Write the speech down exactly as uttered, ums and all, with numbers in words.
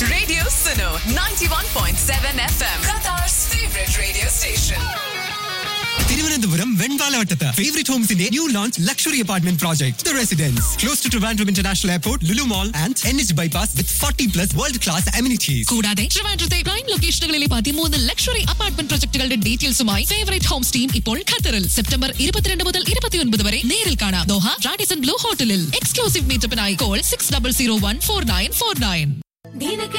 Radio Suno ninety-one point seven F M, Qatar's favorite radio station. Thiruvananthapuram വെൺപാലവട്ടത്ത് favourite ഹോംസിന്റെ new launch luxury apartment project the residence close to Trivandrum international airport, Lulu mall and N H bypass with forty plus world class amenities. കൂടാതെ ട്രിവാൻഡ്രത്തെ prime ലൊക്കേഷനുകളിലെ പതിമൂന്ന് luxury apartment പ്രൊജക്ടുകളുടെ ഡീറ്റെയിൽസുമായി favourite Holmes team ഇപ്പോൾ ഖത്തറിൽ. September ഇരുപത്തിരണ്ട് മുതൽ ഇരുപത്തിയൊൻപത് വരെ നേരിൽ കാണാം ദോഹ റാഡിസൺ ബ്ലൂ ഹോട്ടലിൽ. Exclusive മീറ്റപ്പിനായി call six double zero one four nine four nine.